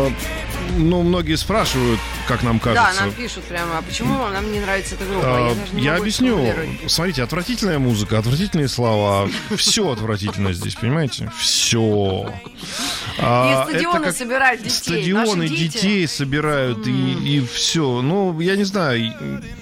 Ну, многие спрашивают, как нам кажется. Да, нам пишут прямо, а почему нам не нравится эта группа? Я объясню. Смотрите, отвратительная музыка, отвратительные слова. Все отвратительно здесь, понимаете? Все. И стадионы собирают детей. Стадионы детей собирают, и все. Ну, я не знаю.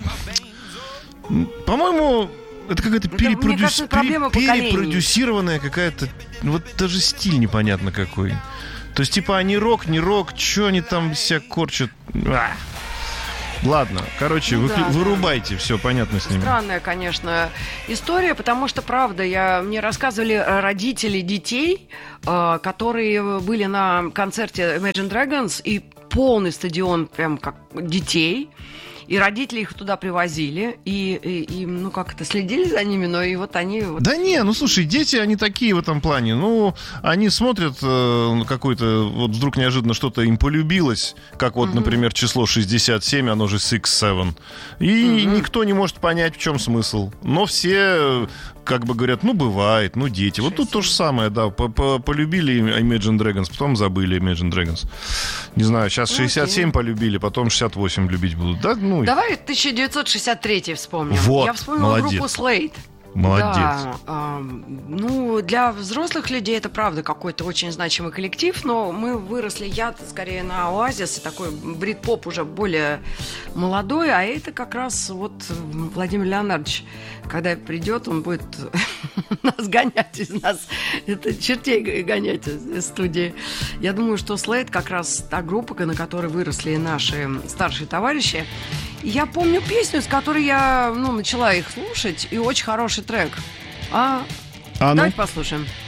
По-моему, это какая-то перепродюсированная какая-то... Вот даже стиль непонятно какой. То есть, типа, они рок, не рок, что они там себя корчат? Ладно, короче, вырубайте, все понятно с ними. Странная, конечно, история, потому что, правда, мне рассказывали родители детей, которые были на концерте Imagine Dragons, и полный стадион прям как детей. И родители их туда привозили, и ну, как это, следили за ними, но и вот они... Да не, ну, слушай, дети, они такие в этом плане. Ну, они смотрят какой-то... Вот вдруг неожиданно что-то им полюбилось, как вот, например, число 67, оно же 6-7. И никто не может понять, в чем смысл. Но все... как бы говорят, ну, бывает, ну, дети. Вот тут то же самое, да, полюбили Imagine Dragons, потом забыли Imagine Dragons. Не знаю, сейчас 67 полюбили, потом 68 любить будут, да? Ну... Давай 1963 вспомним. Вот, я вспомнила молодец. группу Slade. Молодец. Да, ну, для взрослых людей это, правда, какой-то очень значимый коллектив, но мы выросли, я скорее на Oasis, и такой брит-поп уже более молодой, а это как раз вот Владимир Леонардович, когда придет, он будет нас гонять из нас, это чертей гонять из студии. Я думаю, что Slade как раз та группа, на которой выросли наши старшие товарищи. Я помню песню, с которой я начала их слушать, и очень хороший трек. Давайте послушаем.